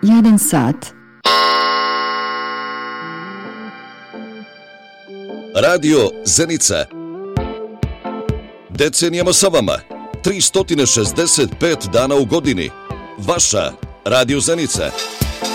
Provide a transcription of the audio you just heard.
1 sat. Radio Zenica. Decenijama sa vama. 365 dana u godini. Vaša Radio Zenica.